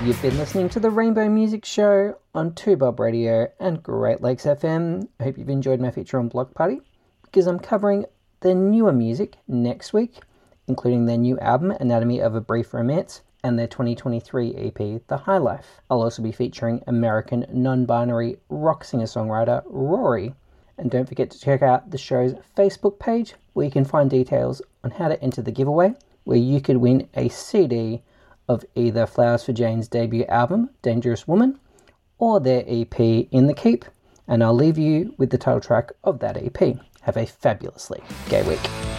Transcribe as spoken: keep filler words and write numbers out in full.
You've been listening to the Rainbow Music Show on two Bob Radio and Great Lakes F M. I hope you've enjoyed my feature on Block Party, because I'm covering their newer music next week, including their new album, Anatomy of a Brief Romance, and their twenty twenty-three E P, The High Life. I'll also be featuring American non-binary rock singer-songwriter Rory. And don't forget to check out the show's Facebook page, where you can find details on how to enter the giveaway, where you could win a C D of either Flowers for Jane's debut album, Dangerous Woman, or their E P, In the Keep. And I'll leave you with the title track of that E P. Have a fabulously gay week.